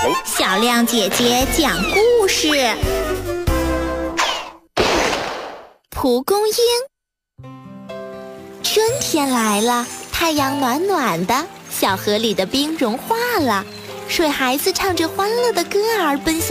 小亮姐姐讲故事。蒲公英。春天来了，太阳暖暖的，小河里的冰融化了，水孩子唱着欢乐的歌儿奔向